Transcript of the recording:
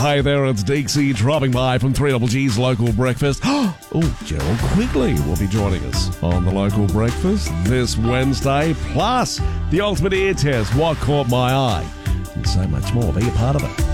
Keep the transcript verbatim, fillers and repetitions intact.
Hey there, it's Deeksy dropping by from three Double G's Local Breakfast. Oh, Gerald Quigley will be joining us on the Local Breakfast this Wednesday. Plus, the ultimate ear test, What Caught My Eye, and so much more. Be a part of it.